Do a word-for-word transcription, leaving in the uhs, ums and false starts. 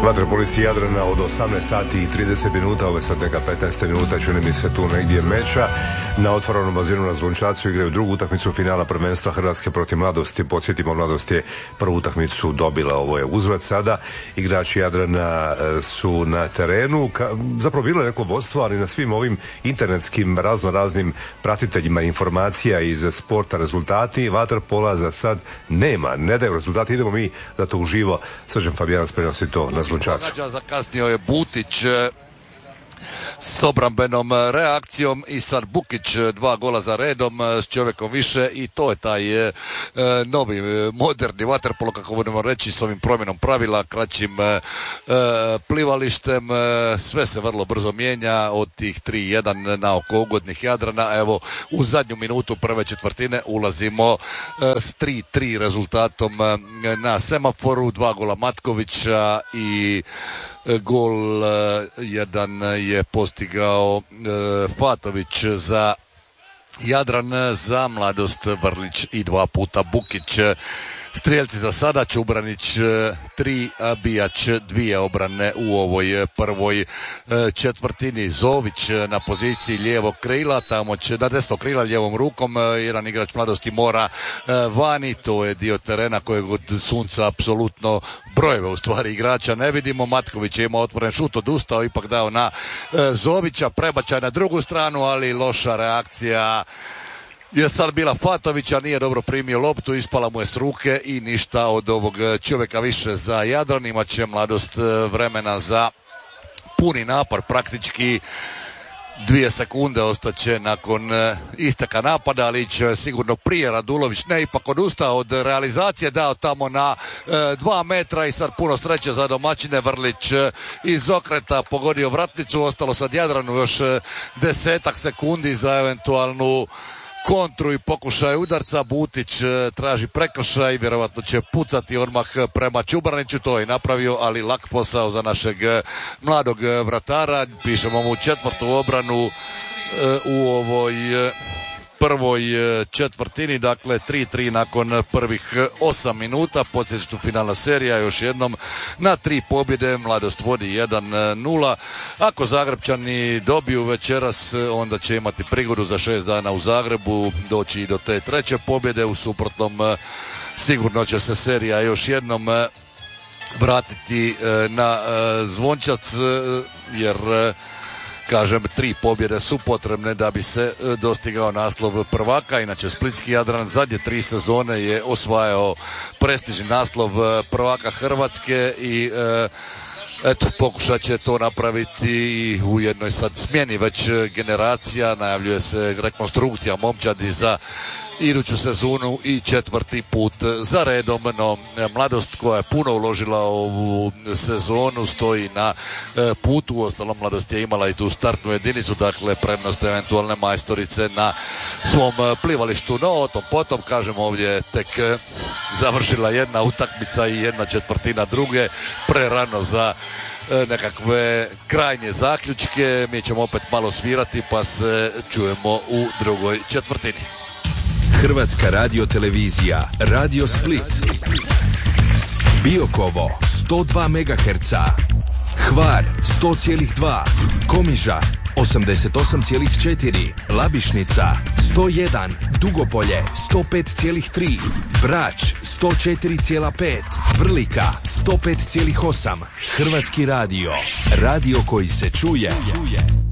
Vaterpolisti Jadrana od osamnaest sati i trideset minuta, ovo je sad neka petnaest minuta, čini mi se tu negdje meča. Na otvorenom bazinu na Zvončacu igraju drugu utakmicu finala prvenstva Hrvatske protiv Mladosti. Podsjetimo, Mladost je prvu utakmicu dobila, ovo je uzvrat sada. Igrači Jadrana su na terenu. Zapravo bilo je neko vodstvo, ali na svim ovim internetskim razno raznim pratiteljima informacija iz sporta rezultati vaterpola za sad nema, ne daju rezultati. Idemo mi da to uživo. Srđan Fabijanac prenosi to na Zvončacu. Zakasnio je Butić s obrambenom reakcijom i sad Bukić dva gola za redom s čovjekom više i to je taj e, novi moderni vaterpolo, kako budemo reći, s ovim promjenom pravila, kraćim e, plivalištem. E, sve se vrlo brzo mijenja od tih tri jedan na oko ugodnih Jadrana. Evo, u zadnju minutu prve četvrtine ulazimo e, s tri tri rezultatom e, na semaforu, dva gola Matkovića i gol jedan je postigao Fatović za Jadran, za Mladost Vrlić i dva puta Bukić. Strijelci za sada, Čubranić tri, Bijač dvije obrane u ovoj prvoj četvrtini. Zović na poziciji lijevog krila, tamo će na desno krila lijevom rukom, jedan igrač Mladosti mora vani, to je dio terena kojeg od sunca apsolutno brojeve u stvari igrača ne vidimo. Matković je imao otvoren šut, odustao, ipak dao na Zovića, prebačaj na drugu stranu, ali loša reakcija je sad bila Fatovića, nije dobro primio loptu, ispala mu je s ruke i ništa od ovog čovjeka više za Jadran. Imat će Mladost vremena za puni napad, praktički dvije sekunde ostaće nakon isteka napada, ali će sigurno prije Radulović, ne, ipak odustao od realizacije, dao tamo na e, dva metra i sad puno sreće za domaćine. Vrlić iz okreta pogodio vratnicu, ostalo sad Jadranu još desetak sekundi za eventualnu kontru i pokušaj udarca. Butić traži prekršaj, vjerovatno će pucati odmah prema Čubraniću, to je napravio, ali lak posao za našeg mladog vratara. Pišemo mu četvrtu obranu u ovoj prvoj četvrtini, dakle tri tri nakon prvih osam minuta. Podsjećam, finalna serija još jednom na tri pobjede, Mladost vodi jedan nula. Ako Zagrebčani dobiju večeras, onda će imati prigodu za šest dana u Zagrebu doći i do te treće pobjede, u suprotnom sigurno će se serija još jednom vratiti na Zvončac, jer kažem, tri pobjede su potrebne da bi se dostigao naslov prvaka. Inače, splitski Jadran zadnje tri sezone je osvajao prestižni naslov prvaka Hrvatske i e, eto, pokušat će to napraviti i u jednoj sad smjeni već generacija. Najavljuje se rekonstrukcija momčadi za iduću sezonu i četvrti put za redom, no Mladost koja je puno uložila ovu sezonu stoji na putu. Uostalom, Mladost je imala i tu startnu jedinicu, dakle prednost eventualne majstorice na svom plivalištu, no o tom potom, kažem, ovdje tek završila jedna utakmica i jedna četvrtina druge, prerano za nekakve krajnje zaključke. Mi ćemo opet malo svirati pa se čujemo u drugoj četvrtini. Hrvatska radiotelevizija, Radio Split, Biokovo sto dva megaherca, Hvar sto zarez dva, Komiža osamdeset osam zarez četiri, Labišnica sto jedan, Dugopolje sto pet zarez tri, Brač sto četiri zarez pet, Vrlika sto pet zarez osam. Hrvatski radio, radio koji se čuje.